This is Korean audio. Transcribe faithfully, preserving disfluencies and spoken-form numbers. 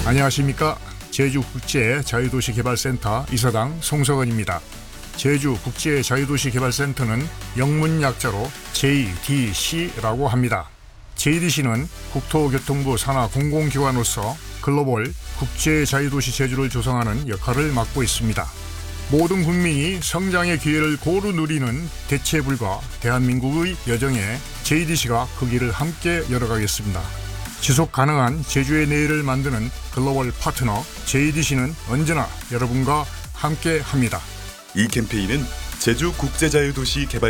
안녕하십니까. 제주국제자유도시개발센터 이사장 송석원입니다. 제주국제자유도시개발센터는 영문 약자로 제이디씨라고 합니다. 제이디씨는 국토교통부 산하 공공기관으로서 글로벌 국제자유도시 제주를 조성하는 역할을 맡고 있습니다. 모든 국민이 성장의 기회를 고루 누리는 대체불가 대한민국의 여정에 제이디씨가 그 길을 함께 열어가겠습니다. 지속 가능한 제주의 내일을 만드는 글로벌 파트너 제이디씨는 언제나 여러분과 함께 합니다. 이 캠페인은 제주국제자유도시 개발